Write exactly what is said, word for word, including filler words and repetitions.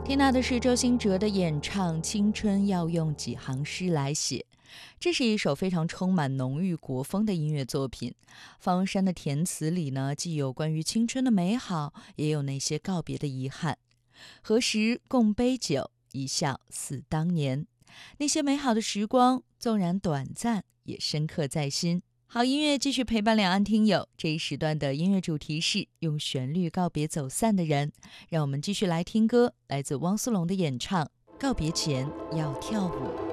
听到的是周兴哲的演唱《青春要用几行诗来写》，这是一首非常充满浓郁国风的音乐作品。方山的填词里呢，既有关于青春的美好，也有那些告别的遗憾。何时共杯酒，一笑似当年。那些美好的时光，纵然短暂，也深刻在心。好音乐继续陪伴两岸听友，这一时段的音乐主题是用旋律告别走散的人。让我们继续来听歌，来自汪苏泷的演唱《告别前要跳舞》。